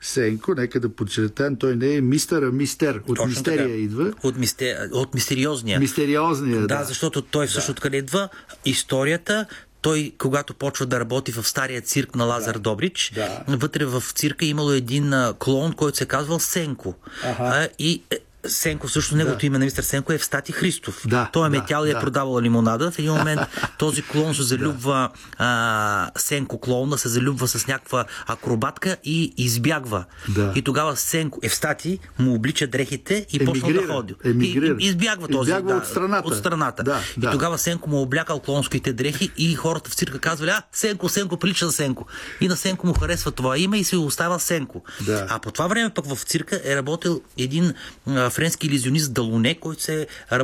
Сенко, нека да подчертаем, той не е мистер, а мистер. От мистерия идва. От мистериозния. Мистериозния, да. Защото той всъщност откъде идва историята. Той, когато почва да работи в стария цирк на Лазар Добрич, вътре в цирка имало един клоун, който се казвал Сенко. И Сенко, всъщност неговото име на мистер Сенко е Евстати Христов. Той е метял и е продавал лимонада. В един момент този клоун се залюбва, Сенко клоуна се залюбва с някаква акробатка и избягва. И тогава Сенко, Евстати, му облича дрехите и почва да ходи. И избягва този от страната. И тогава Сенко му облякал клоунските дрехи и хората в цирка казвали: Сенко, прилича на Сенко. И на Сенко му харесва това име и се остава Сенко. А по това време пък в цирка е работил един френски илюзионист Далуне, който се